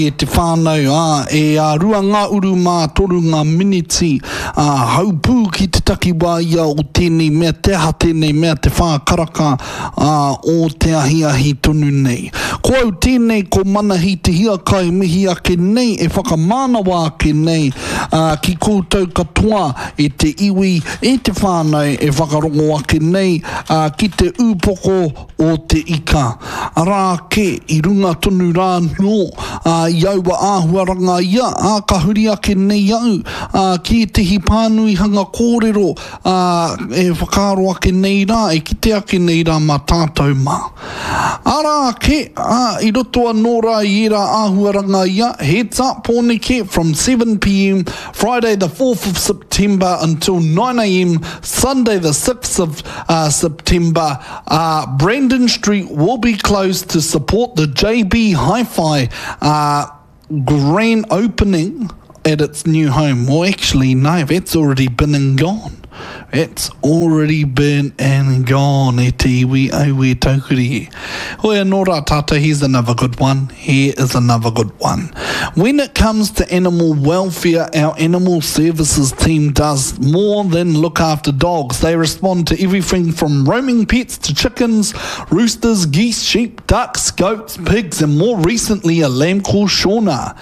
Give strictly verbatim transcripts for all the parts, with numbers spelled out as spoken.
E te whānau, a, e a rua ngā uru mā toru ngā miniti, a, haupū ki te takiwā ia o tēnei mea, te aha tēnei mea, te whākaraka a, o te ahi ahi tonu nei. Ko au tēnei ko manahi te hia kai mihi ake nei, e whakamānawa ake nei, a, ki koutou katoa e te iwi, e te whānau e whakarongo ake nei, a, ki te upoko o te ika. Arā ke i runga tonu rā no, a, iauwa āhuaranga ia, a ka huri ake nei au, a, ki te hi pānui hanga kōrero, a, e whakaro ake nei rā, e kite ake nei rā mā tātou mā. Ara ke, a, i roto anō rā i era āhuaranga ia, heads up pōne ke from seven p m Friday the fourth of September until nine a m Sunday the sixth of uh, September, uh, Brandon Street will be closed to support the J B Hi-Fi uh, grand opening at its new home. Well, actually, no, that's already been and gone. It's already been and gone. E te iwi au e taukuri. Hoi anō rā tata, here's another good one. Here is another good one. When it comes to animal welfare, our animal services team does more than look after dogs. They respond to everything from roaming pets to chickens, roosters, geese, sheep, ducks, goats, pigs, and more recently a lamb called Shauna.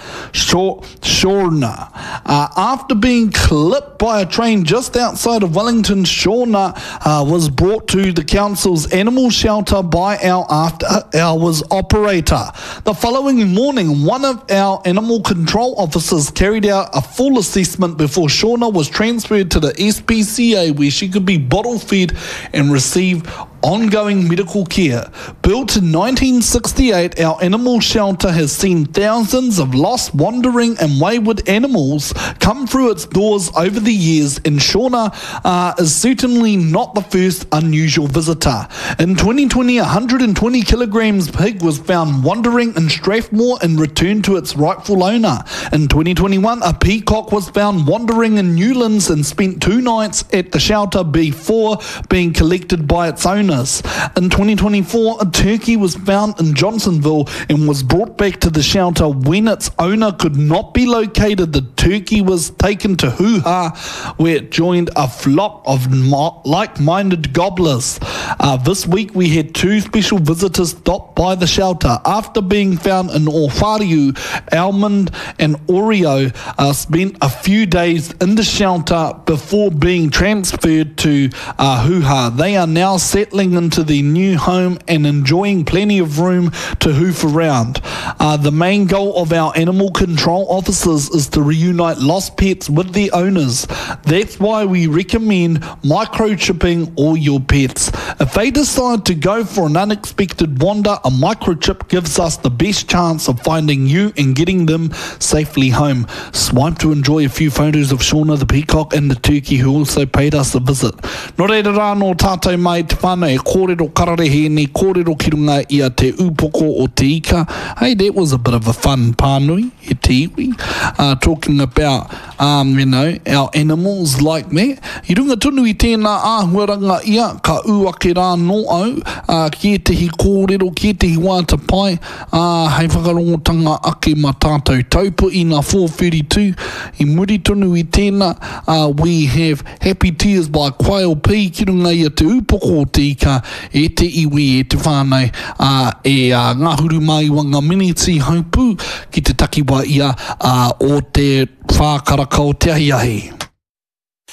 Shauna. Uh, after being clipped by a train just outside of Wellington, Shauna uh, was brought to the council's animal shelter by our after hours operator. The following morning, one of our animal control officers carried out a full assessment before Shauna was transferred to the S P C A, where she could be bottle fed and receive ongoing medical care. Built in nineteen sixty-eight, our animal shelter has seen thousands of lost, wandering and wayward animals come through its doors over the years, and Shauna uh, is certainly not the first unusual visitor. In twenty twenty, a one hundred twenty kilograms pig was found wandering in Strathmore and returned to its rightful owner. In twenty twenty-one, a peacock was found wandering in Newlands and spent two nights at the shelter before being collected by its owner. In twenty twenty-four, a turkey was found in Johnsonville and was brought back to the shelter. When its owner could not be located, the turkey was taken to Hoo-Ha, where it joined a flock of like-minded gobblers. Uh, this week, we had two special visitors stop by the shelter. After being found in Ōwhariu, Almond and Oreo uh, spent a few days in the shelter before being transferred to uh, Hoo-Ha. They are now settling into the new home and enjoying plenty of room to hoof around. Uh, the main goal of our animal control officers is to reunite lost pets with their owners. That's why we recommend microchipping all your pets. If they decide to go for an unexpected wander, a microchip gives us the best chance of finding you and getting them safely home. Swipe to enjoy a few photos of Shauna the peacock and the turkey, who also paid us a visit. Nō reira rā no tātou mai te whānau e kōrero kararehe ni kōrero ki runga ia te upoko o te ika. Hey, that was a bit of a fun pānui, e te iwi. Uh, talking about, um, you know, our animals like that. I runga tunu i tēnā āhuaranga ia, ka uake rā no au, uh, ki te hi kōrero, ki te hi wāta pai, uh, hei whakarongotanga ake ma tātou taupu i ngā four thirty-two. I muri tunu i tēnā, uh, we have Happy Tears by Quail P, ki runga ia te upoko o te ika, e te iwi e te whānau, uh, e uh, ngā huru mai wanga miniti haupū ki te takiwa ia uh, o te whākaraka o te ahi ahi.